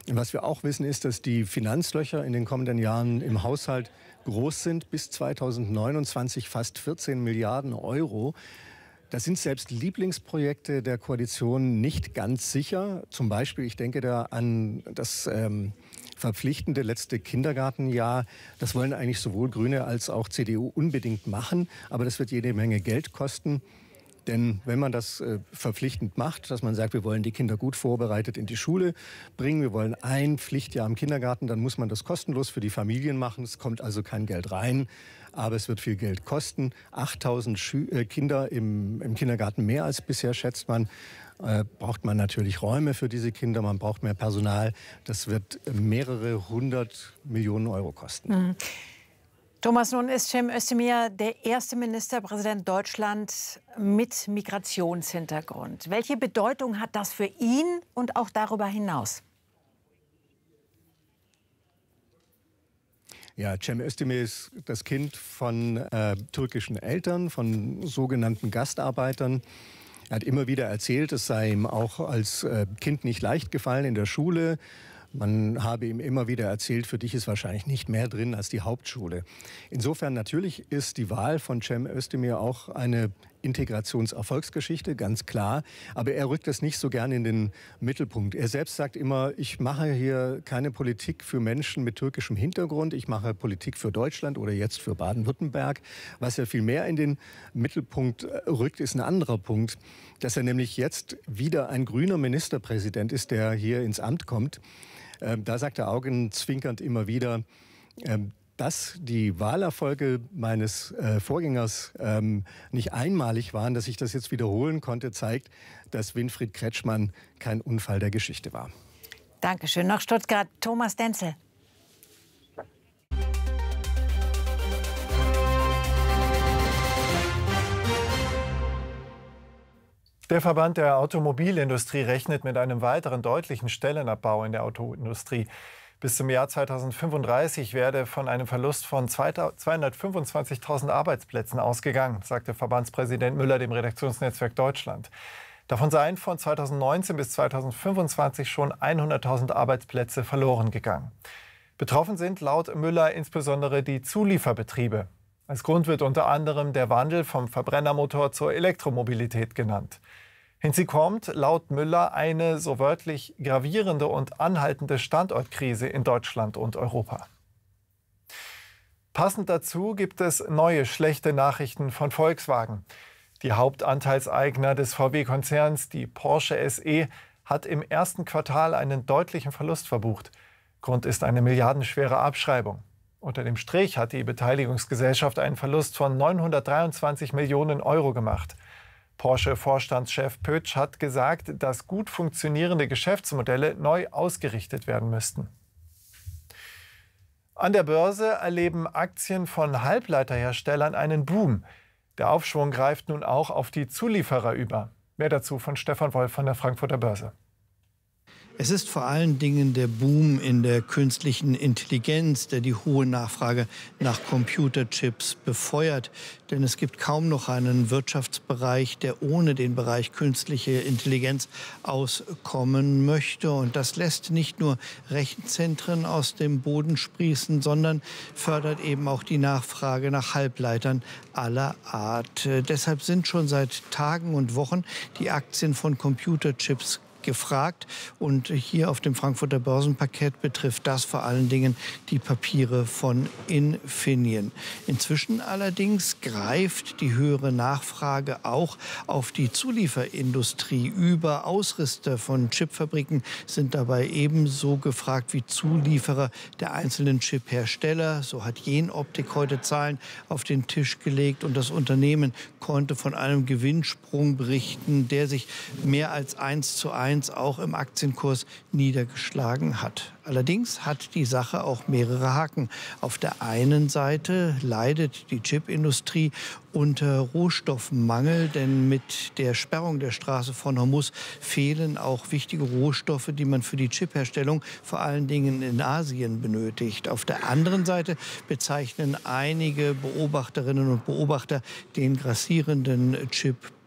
Was wir auch wissen, ist, dass die Finanzlöcher in den kommenden Jahren im Haushalt groß sind. Bis 2029 fast 14 Milliarden Euro. Das sind selbst Lieblingsprojekte der Koalition nicht ganz sicher. Zum Beispiel, ich denke da an das verpflichtende letzte Kindergartenjahr. Das wollen eigentlich sowohl Grüne als auch CDU unbedingt machen. Aber das wird jede Menge Geld kosten. Denn wenn man das verpflichtend macht, dass man sagt, wir wollen die Kinder gut vorbereitet in die Schule bringen, wir wollen ein Pflichtjahr im Kindergarten, dann muss man das kostenlos für die Familien machen. Es kommt also kein Geld rein, aber es wird viel Geld kosten. 8.000 Kinder im Kindergarten mehr als bisher, schätzt man. Braucht man natürlich Räume für diese Kinder, man braucht mehr Personal. Das wird mehrere 100 Millionen Euro kosten. Mhm. Thomas, nun ist Cem Özdemir der erste Ministerpräsident Deutschlands mit Migrationshintergrund. Welche Bedeutung hat das für ihn und auch darüber hinaus? Ja, Cem Özdemir ist das Kind von türkischen Eltern, von sogenannten Gastarbeitern. Er hat immer wieder erzählt, es sei ihm auch als Kind nicht leicht gefallen in der Schule. Man habe ihm immer wieder erzählt, für dich ist wahrscheinlich nicht mehr drin als die Hauptschule. Insofern natürlich ist die Wahl von Cem Özdemir auch eine Integrationserfolgsgeschichte, ganz klar. Aber er rückt es nicht so gern in den Mittelpunkt. Er selbst sagt immer, ich mache hier keine Politik für Menschen mit türkischem Hintergrund. Ich mache Politik für Deutschland oder jetzt für Baden-Württemberg. Was er viel mehr in den Mittelpunkt rückt, ist ein anderer Punkt, dass er nämlich jetzt wieder ein grüner Ministerpräsident ist, der hier ins Amt kommt. Da sagt er augenzwinkernd immer wieder, dass die Wahlerfolge meines Vorgängers nicht einmalig waren, dass ich das jetzt wiederholen konnte, zeigt, dass Winfried Kretschmann kein Unfall der Geschichte war. Dankeschön. Nach Stuttgart, Thomas Denzel. Der Verband der Automobilindustrie rechnet mit einem weiteren deutlichen Stellenabbau in der Autoindustrie. Bis zum Jahr 2035 werde von einem Verlust von 225.000 Arbeitsplätzen ausgegangen, sagte Verbandspräsident Müller dem Redaktionsnetzwerk Deutschland. Davon seien von 2019 bis 2025 schon 100.000 Arbeitsplätze verloren gegangen. Betroffen sind laut Müller insbesondere die Zulieferbetriebe. Als Grund wird unter anderem der Wandel vom Verbrennermotor zur Elektromobilität genannt. Hinzu kommt laut Müller eine so wörtlich gravierende und anhaltende Standortkrise in Deutschland und Europa. Passend dazu gibt es neue schlechte Nachrichten von Volkswagen. Die Hauptanteilseigner des VW-Konzerns, die Porsche SE, hat im ersten Quartal einen deutlichen Verlust verbucht. Grund ist eine milliardenschwere Abschreibung. Unter dem Strich hat die Beteiligungsgesellschaft einen Verlust von 923 Millionen Euro gemacht. Porsche-Vorstandschef Pötsch hat gesagt, dass gut funktionierende Geschäftsmodelle neu ausgerichtet werden müssten. An der Börse erleben Aktien von Halbleiterherstellern einen Boom. Der Aufschwung greift nun auch auf die Zulieferer über. Mehr dazu von Stefan Wolf von der Frankfurter Börse. Es ist vor allen Dingen der Boom in der künstlichen Intelligenz, der die hohe Nachfrage nach Computerchips befeuert. Denn es gibt kaum noch einen Wirtschaftsbereich, der ohne den Bereich künstliche Intelligenz auskommen möchte. Und das lässt nicht nur Rechenzentren aus dem Boden sprießen, sondern fördert eben auch die Nachfrage nach Halbleitern aller Art. Deshalb sind schon seit Tagen und Wochen die Aktien von Computerchips gefragt. Und hier auf dem Frankfurter Börsenparkett betrifft das vor allen Dingen die Papiere von Infineon. Inzwischen allerdings greift die höhere Nachfrage auch auf die Zulieferindustrie über. Ausrüster von Chipfabriken sind dabei ebenso gefragt wie Zulieferer der einzelnen Chiphersteller. So hat Jenoptik heute Zahlen auf den Tisch gelegt und das Unternehmen konnte von einem Gewinnsprung berichten, der sich mehr als 1:1 auch im Aktienkurs niedergeschlagen hat. Allerdings hat die Sache auch mehrere Haken. Auf der einen Seite leidet die Chipindustrie unter Rohstoffmangel, denn mit der Sperrung der Straße von Hormuz fehlen auch wichtige Rohstoffe, die man für die Chipherstellung vor allen Dingen in Asien benötigt. Auf der anderen Seite bezeichnen einige Beobachterinnen und Beobachter den grassierenden Chip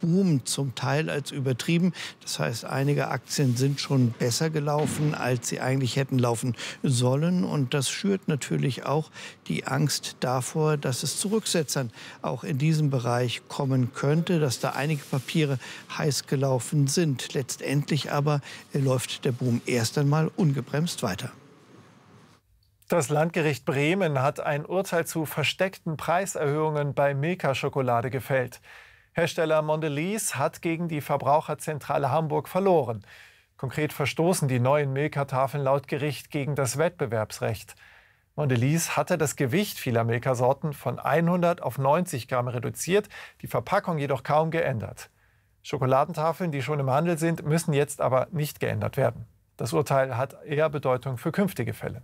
Boom zum Teil als übertrieben. Das heißt, einige Aktien sind schon besser gelaufen, als sie eigentlich hätten laufen sollen. Und das schürt natürlich auch die Angst davor, dass es zu Rücksetzern auch in diesem Bereich kommen könnte, dass da einige Papiere heiß gelaufen sind. Letztendlich aber läuft der Boom erst einmal ungebremst weiter. Das Landgericht Bremen hat ein Urteil zu versteckten Preiserhöhungen bei Milka-Schokolade gefällt. Hersteller Mondelez hat gegen die Verbraucherzentrale Hamburg verloren. Konkret verstoßen die neuen Milka-Tafeln laut Gericht gegen das Wettbewerbsrecht. Mondelez hatte das Gewicht vieler Milka-Sorten von 100 auf 90 Gramm reduziert, die Verpackung jedoch kaum geändert. Schokoladentafeln, die schon im Handel sind, müssen jetzt aber nicht geändert werden. Das Urteil hat eher Bedeutung für künftige Fälle.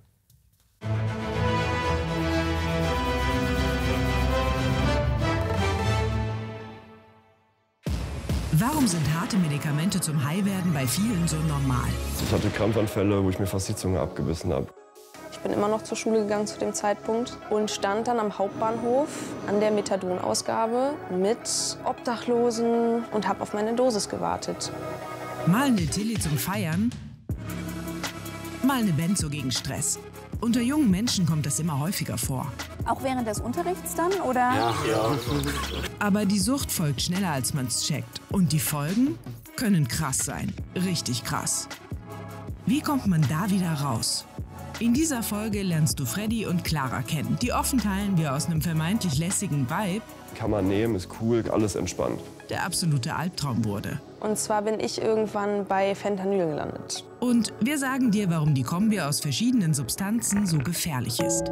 Warum sind harte Medikamente zum High-Werden bei vielen so normal? Ich hatte Krampfanfälle, wo ich mir fast die Zunge abgebissen habe. Ich bin immer noch zur Schule gegangen zu dem Zeitpunkt und stand dann am Hauptbahnhof an der Methadonausgabe mit Obdachlosen und habe auf meine Dosis gewartet. Mal eine Tilly zum Feiern, mal eine Benzo gegen Stress. Unter jungen Menschen kommt das immer häufiger vor. Auch während des Unterrichts dann, oder? Ja. Aber die Sucht folgt schneller, als man es checkt. Und die Folgen können krass sein. Richtig krass. Wie kommt man da wieder raus? In dieser Folge lernst du Freddy und Clara kennen, die offen teilen, wie aus einem vermeintlich lässigen Vibe Kann man nehmen, ist cool, alles entspannt. der absolute Albtraum wurde. Und zwar bin ich irgendwann bei Fentanyl gelandet. Und wir sagen dir, warum die Kombi aus verschiedenen Substanzen so gefährlich ist.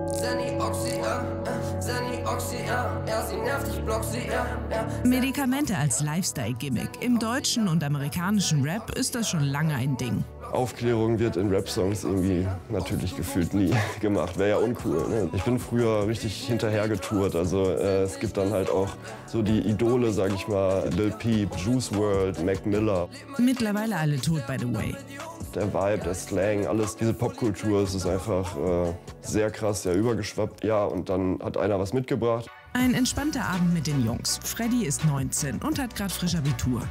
Medikamente als Lifestyle-Gimmick. Im deutschen und amerikanischen Rap ist das schon lange ein Ding. Aufklärung wird in Rap-Songs irgendwie natürlich gefühlt nie gemacht. Wäre ja uncool. Ne? Ich bin früher richtig hinterhergetourt. Also es gibt dann halt auch so die Idole, sag ich mal, Lil Peep, Juice WRLD, Mac Miller. Mittlerweile alle tot, by the way. Der Vibe, der Slang, alles, diese Popkultur, es ist einfach sehr krass, ja, übergeschwappt. Ja, und dann hat einer was mitgebracht. Ein entspannter Abend mit den Jungs. Freddy ist 19 und hat gerade frisch Abitur.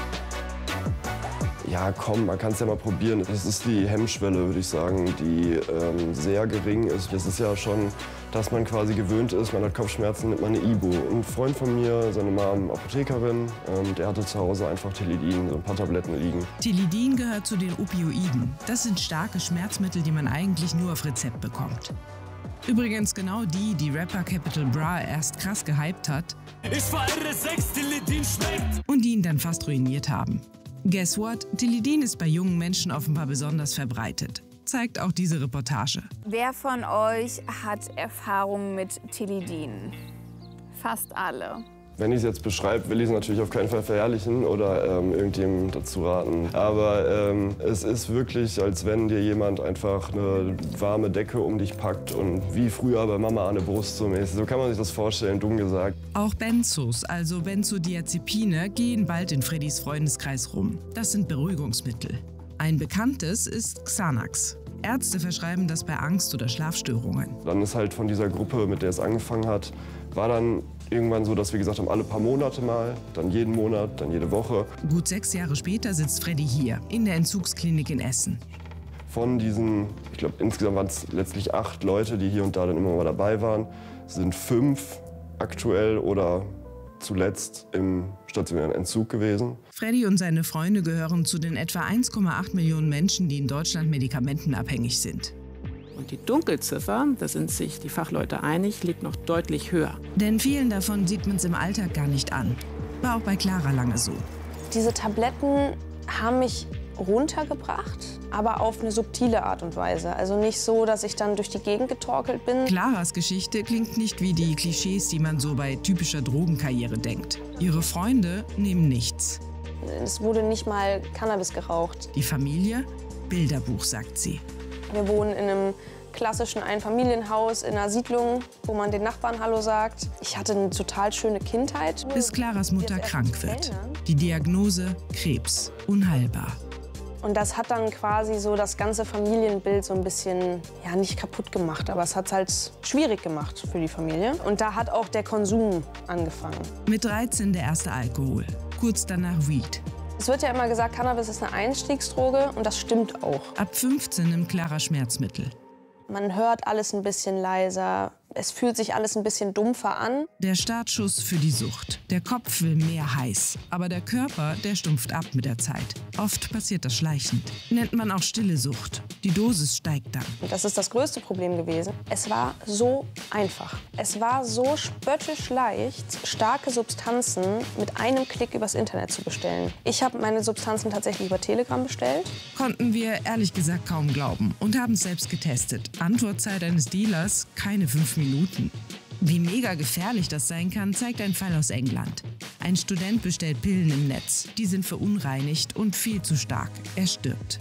Ja, komm, man kann es ja mal probieren. Das ist die Hemmschwelle, würde ich sagen, die sehr gering ist. Das ist ja schon, dass man quasi gewöhnt ist, man hat Kopfschmerzen, nimmt man eine Ibu. Ein Freund von mir, seine Mom, Apothekerin, der hatte zu Hause einfach Tilidin, so ein paar Tabletten liegen. Tilidin gehört zu den Opioiden. Das sind starke Schmerzmittel, die man eigentlich nur auf Rezept bekommt. Übrigens genau die Rapper Capital Bra erst krass gehypt hat und die ihn dann fast ruiniert haben. Guess what? Tilidin ist bei jungen Menschen offenbar besonders verbreitet. Zeigt auch diese Reportage. Wer von euch hat Erfahrung mit Tilidin? Fast alle. Wenn ich es jetzt beschreibe, will ich es natürlich auf keinen Fall verherrlichen oder irgendjemandem dazu raten. Aber es ist wirklich, als wenn dir jemand einfach eine warme Decke um dich packt und wie früher bei Mama an der Brust so mäßig. So kann man sich das vorstellen, dumm gesagt. Auch Benzos, also Benzodiazepine, gehen bald in Freddys Freundeskreis rum. Das sind Beruhigungsmittel. Ein bekanntes ist Xanax. Ärzte verschreiben das bei Angst oder Schlafstörungen. Dann ist halt von dieser Gruppe, mit der es angefangen hat, war dann irgendwann so, dass wir gesagt haben, alle paar Monate mal, dann jeden Monat, dann jede Woche. Gut 6 Jahre später sitzt Freddy hier, in der Entzugsklinik in Essen. Von diesen, ich glaube insgesamt waren es letztlich 8 Leute, die hier und da dann immer mal dabei waren, sind 5 aktuell oder zuletzt im stationären Entzug gewesen. Freddy und seine Freunde gehören zu den etwa 1,8 Millionen Menschen, die in Deutschland medikamentenabhängig sind. Und die Dunkelziffer, da sind sich die Fachleute einig, liegt noch deutlich höher. Denn vielen davon sieht man es im Alltag gar nicht an. War auch bei Clara lange so. Diese Tabletten haben mich runtergebracht, aber auf eine subtile Art und Weise. Also nicht so, dass ich dann durch die Gegend getorkelt bin. Claras Geschichte klingt nicht wie die Klischees, die man so bei typischer Drogenkarriere denkt. Ihre Freunde nehmen nichts. Es wurde nicht mal Cannabis geraucht. Die Familie? Bilderbuch, sagt sie. Wir wohnen in einem klassischen Einfamilienhaus in einer Siedlung, wo man den Nachbarn Hallo sagt. Ich hatte eine total schöne Kindheit. Bis Claras Mutter krank wird. Die Diagnose Krebs, unheilbar. Und das hat dann quasi so das ganze Familienbild so ein bisschen, ja, nicht kaputt gemacht, aber es hat es halt schwierig gemacht für die Familie. Und da hat auch der Konsum angefangen. Mit 13 der erste Alkohol. kurz danach Weed. Es wird ja immer gesagt, Cannabis ist eine Einstiegsdroge und das stimmt auch. Ab 15 nimmt Clara Schmerzmittel. Man hört alles ein bisschen leiser, es fühlt sich alles ein bisschen dumpfer an. Der Startschuss für die Sucht. Der Kopf will mehr heiß, aber der Körper, der stumpft ab mit der Zeit. Oft passiert das schleichend. Nennt man auch stille Sucht. Die Dosis steigt dann. Und das ist das größte Problem gewesen. Es war so einfach. Es war so spöttisch leicht, starke Substanzen mit einem Klick übers Internet zu bestellen. Ich habe meine Substanzen tatsächlich über Telegram bestellt. Konnten wir ehrlich gesagt kaum glauben und haben es selbst getestet. Antwortzeit eines Dealers, keine 5 Minuten. Wie mega gefährlich das sein kann, zeigt ein Fall aus England. Ein Student bestellt Pillen im Netz. Die sind verunreinigt und viel zu stark. Er stirbt.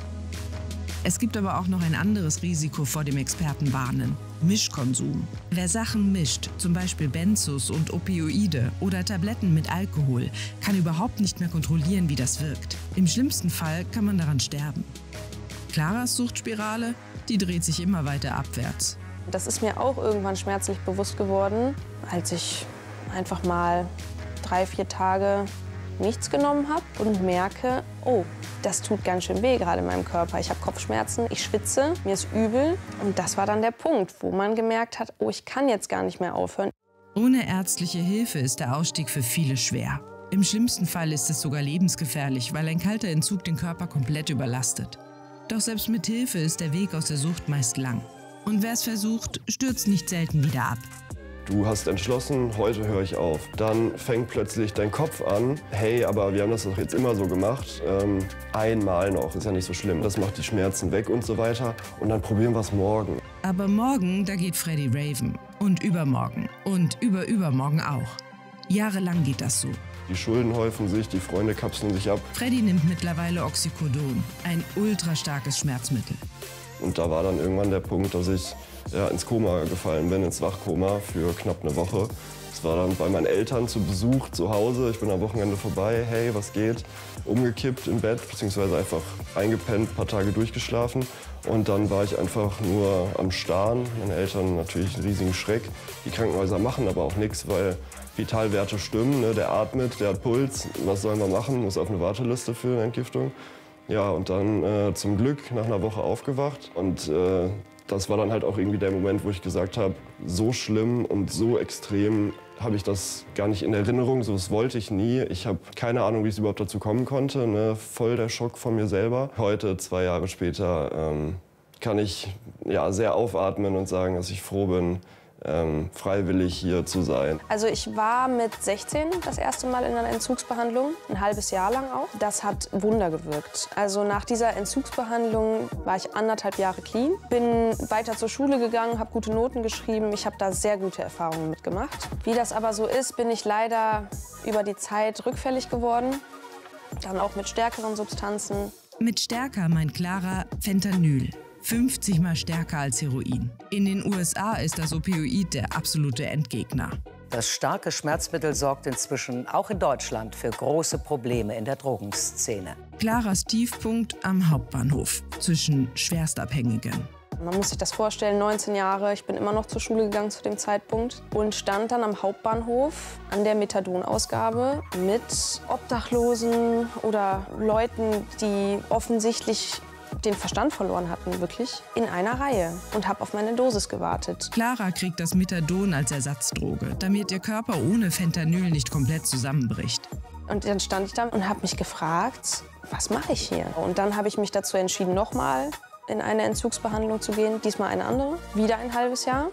Es gibt aber auch noch ein anderes Risiko, vor dem Experten warnen. Mischkonsum. Wer Sachen mischt, zum Beispiel Benzos und Opioide oder Tabletten mit Alkohol, kann überhaupt nicht mehr kontrollieren, wie das wirkt. Im schlimmsten Fall kann man daran sterben. Claras Suchtspirale, die dreht sich immer weiter abwärts. Das ist mir auch irgendwann schmerzlich bewusst geworden, als ich einfach mal 3-4 Tage nichts genommen habe und merke, oh, das tut ganz schön weh gerade in meinem Körper. Ich habe Kopfschmerzen, ich schwitze, mir ist übel. Und das war dann der Punkt, wo man gemerkt hat, oh, ich kann jetzt gar nicht mehr aufhören. Ohne ärztliche Hilfe ist der Ausstieg für viele schwer. Im schlimmsten Fall ist es sogar lebensgefährlich, weil ein kalter Entzug den Körper komplett überlastet. Doch selbst mit Hilfe ist der Weg aus der Sucht meist lang. Und wer es versucht, stürzt nicht selten wieder ab. Du hast entschlossen, heute höre ich auf. Dann fängt plötzlich dein Kopf an, hey, aber wir haben das doch jetzt immer so gemacht. Einmal noch, ist ja nicht so schlimm. Das macht die Schmerzen weg und so weiter. Und dann probieren wir es morgen. Aber morgen, da geht Freddy raven. Und übermorgen. Und übermorgen auch. Jahrelang geht das so. Die Schulden häufen sich, die Freunde kapseln sich ab. Freddy nimmt mittlerweile Oxycodon, ein ultrastarkes Schmerzmittel. Und da war dann irgendwann der Punkt, dass ich ins Koma gefallen bin, ins Wachkoma für knapp eine Woche. Es war dann bei meinen Eltern zu Besuch zu Hause. Ich bin am Wochenende vorbei, hey, was geht? Umgekippt im Bett, beziehungsweise einfach eingepennt, ein paar Tage durchgeschlafen. Und dann war ich einfach nur am Starren. Meine Eltern natürlich einen riesigen Schreck. Die Krankenhäuser machen aber auch nichts, weil Vitalwerte stimmen. Ne? Der atmet, der hat Puls. Was sollen wir machen? Muss auf eine Warteliste für eine Entgiftung. Ja, und dann zum Glück nach einer Woche aufgewacht. Und das war dann halt auch irgendwie der Moment, wo ich gesagt habe, so schlimm und so extrem habe ich das gar nicht in Erinnerung. So, das wollte ich nie. Ich habe keine Ahnung, wie es überhaupt dazu kommen konnte. Ne? Voll der Schock von mir selber. Heute, 2 Jahre später, kann ich sehr aufatmen und sagen, dass ich froh bin, freiwillig hier zu sein. Also ich war mit 16 das erste Mal in einer Entzugsbehandlung, ein halbes Jahr lang auch. Das hat Wunder gewirkt. Also nach dieser Entzugsbehandlung war ich 1,5 Jahre clean, bin weiter zur Schule gegangen, habe gute Noten geschrieben. Ich habe da sehr gute Erfahrungen mitgemacht. Wie das aber so ist, bin ich leider über die Zeit rückfällig geworden, dann auch mit stärkeren Substanzen. Mit stärker meint Clara Fentanyl. 50 Mal stärker als Heroin. In den USA ist das Opioid der absolute Endgegner. Das starke Schmerzmittel sorgt inzwischen auch in Deutschland für große Probleme in der Drogenszene. Claras Tiefpunkt am Hauptbahnhof zwischen Schwerstabhängigen. Man muss sich das vorstellen, 19 Jahre, ich bin immer noch zur Schule gegangen zu dem Zeitpunkt und stand dann am Hauptbahnhof an der Methadonausgabe mit Obdachlosen oder Leuten, die offensichtlich den Verstand verloren hatten, wirklich, in einer Reihe und habe auf meine Dosis gewartet. Clara kriegt das Methadon als Ersatzdroge, damit ihr Körper ohne Fentanyl nicht komplett zusammenbricht. Und dann stand ich da und habe mich gefragt, was mache ich hier? Und dann habe ich mich dazu entschieden, nochmal in eine Entzugsbehandlung zu gehen, diesmal eine andere, wieder ein halbes Jahr.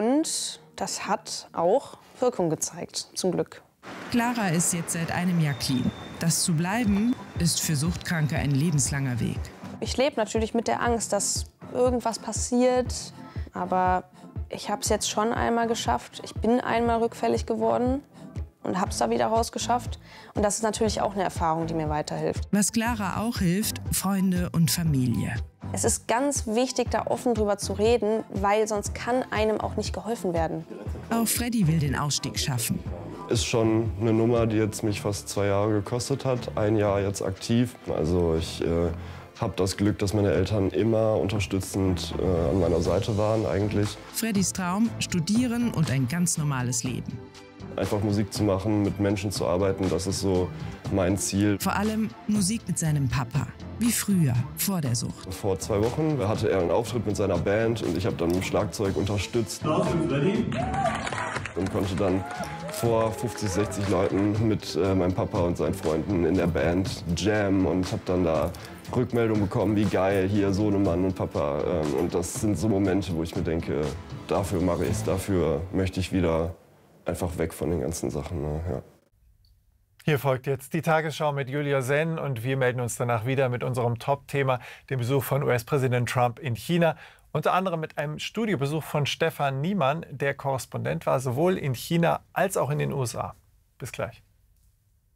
Und das hat auch Wirkung gezeigt, zum Glück. Clara ist jetzt seit einem Jahr clean. Das zu bleiben, ist für Suchtkranke ein lebenslanger Weg. Ich lebe natürlich mit der Angst, dass irgendwas passiert. Aber ich habe es jetzt schon einmal geschafft. Ich bin einmal rückfällig geworden und habe es da wieder rausgeschafft. Und das ist natürlich auch eine Erfahrung, die mir weiterhilft. Was Clara auch hilft, Freunde und Familie. Es ist ganz wichtig, da offen drüber zu reden, weil sonst kann einem auch nicht geholfen werden. Auch Freddy will den Ausstieg schaffen. Ist schon eine Nummer, die jetzt mich fast 2 Jahre gekostet hat. 1 Jahr jetzt aktiv. Also ich habe das Glück, dass meine Eltern immer unterstützend an meiner Seite waren eigentlich. Freddys Traum, studieren und ein ganz normales Leben. einfach Musik zu machen, mit Menschen zu arbeiten, das ist so mein Ziel. Vor allem Musik mit seinem Papa, wie früher, vor der Sucht. Vor 2 Wochen hatte er einen Auftritt mit seiner Band und ich habe dann mit dem Schlagzeug unterstützt. Und konnte dann vor 50, 60 Leuten mit meinem Papa und seinen Freunden in der Band jammen und habe dann da Rückmeldung bekommen, wie geil, hier Sohnemann und Papa. Und das sind so Momente, wo ich mir denke, dafür mache ich es, dafür möchte ich wieder einfach weg von den ganzen Sachen. Ne? Ja. Hier folgt jetzt die Tagesschau mit Julia Senn und wir melden uns danach wieder mit unserem Top-Thema, dem Besuch von US-Präsident Trump in China. Unter anderem mit einem Studiobesuch von Stefan Niemann, der Korrespondent war, sowohl in China als auch in den USA. Bis gleich.